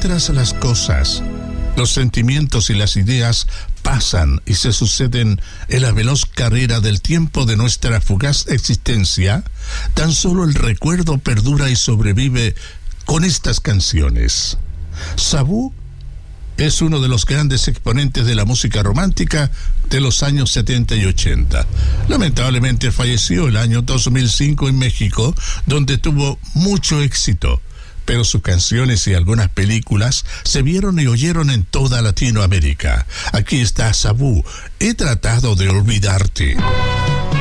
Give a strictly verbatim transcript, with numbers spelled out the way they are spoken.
mientras las cosas, los sentimientos y las ideas pasan y se suceden en la veloz carrera del tiempo de nuestra fugaz existencia, tan solo el recuerdo perdura y sobrevive con estas canciones. Sabú es uno de los grandes exponentes de la música romántica de los años setenta y ochenta. Lamentablemente falleció el año dos mil cinco en México, donde tuvo mucho éxito, pero sus canciones y algunas películas se vieron y oyeron en toda Latinoamérica. Aquí está Sabú, He tratado de olvidarte.